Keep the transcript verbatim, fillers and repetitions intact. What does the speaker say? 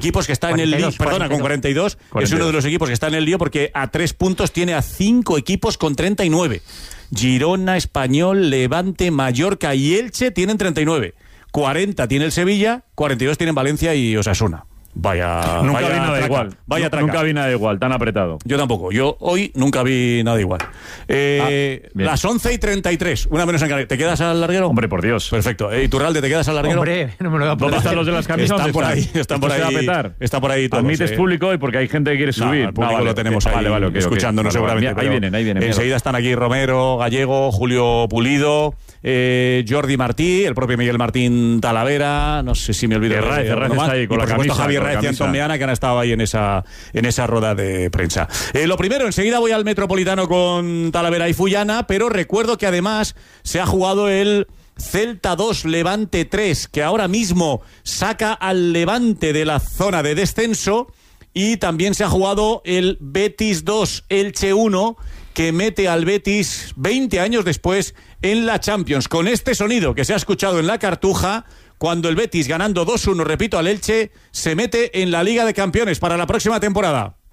equipos que está en el lío, perdona, con cuarenta y dos, es uno de los equipos que está en el lío porque a tres puntos tiene a cinco equipos con treinta y nueve. Girona, Español, Levante, Mallorca y Elche tienen treinta y nueve. cuarenta tiene el Sevilla, cuarenta y dos tienen Valencia y Osasuna. Vaya, nunca vaya vi nada traca, igual. Vaya traca. Nunca vi nada igual, tan apretado. Yo tampoco. Yo hoy nunca vi nada igual. Eh, ah, las once y treinta y tres, una menos en Canarias. ¿Te quedas al larguero? Hombre, por Dios. Perfecto. Eh, ¿Iturralde, te quedas al larguero? Hombre, no me lo voy a poner. ¿Dónde están los de las camisas? Están por ahí. Están por ahí. Está por ahí todos. Admites eh. público y porque hay gente que quiere subir. No, el público no, vale, lo tenemos okay, ahí vale, vale, okay, escuchándonos okay. seguramente. Vale, ahí vienen, ahí vienen. Enseguida mierda. están aquí Romero, Gallego, Julio Pulido, eh, Jordi Martí, el propio Miguel Martín Talavera, no sé si me olvido. Herráez, Herráez está ahí con y la por supuesto camisa, Javier con la Raez y camisa. Antón Meana, que han estado ahí en esa, en esa rueda de prensa. Eh, lo primero, enseguida voy al Metropolitano con Talavera y Fullana, pero recuerdo que además se ha jugado el Celta dos, Levante tres, que ahora mismo saca al Levante de la zona de descenso, y también se ha jugado el Betis dos, Elche uno, que mete al Betis veinte años después en la Champions, con este sonido que se ha escuchado en la Cartuja, cuando el Betis, ganando dos uno, repito, al Elche, se mete en la Liga de Campeones para la próxima temporada.